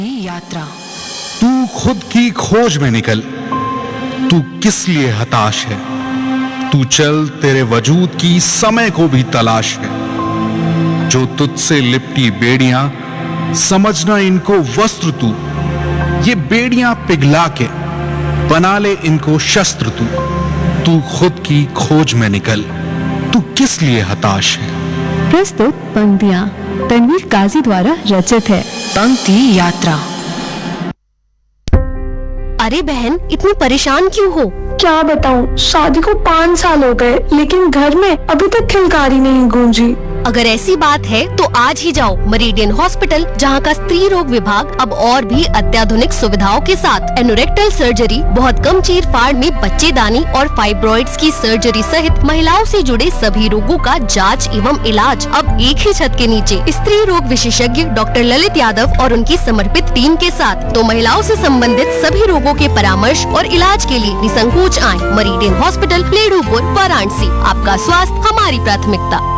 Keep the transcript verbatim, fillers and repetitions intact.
यात्रा। तू खुद की खोज में निकल। तू किस लिए हताश है? तू चल, तेरे वजूद की समय को भी तलाश है। जो तुझसे लिपटी बेड़ियां, समझना इनको वस्त्र तू। ये बेड़ियां पिघला के बना ले इनको शस्त्र तू। तू खुद की खोज में निकल। तू किस लिए हताश है? प्रस्तुत पंक्तियां तनवीर काजी द्वारा रचित है। पंक्ति यात्रा। अरे बहन, इतनी परेशान क्यों हो? क्या बताऊं, शादी को पाँच साल हो गए लेकिन घर में अभी तक खिलकारी नहीं गूंजी। अगर ऐसी बात है तो आज ही जाओ मरीडियन हॉस्पिटल, जहां का स्त्री रोग विभाग अब और भी अत्याधुनिक सुविधाओं के साथ एनोरेक्टल सर्जरी, बहुत कम चीर फाड़ में बच्चेदानी और फाइब्रॉइड्स की सर्जरी सहित महिलाओं से जुड़े सभी रोगों का जांच एवं इलाज अब एक ही छत के नीचे। स्त्री रोग विशेषज्ञ डॉक्टर ललित यादव और उनकी समर्पित टीम के साथ तो महिलाओं से संबंधित सभी रोगों के परामर्श और इलाज के लिए निसंकोच आए मरीडियन हॉस्पिटल, लेडूपुर, वाराणसी। आपका स्वास्थ्य हमारी प्राथमिकता।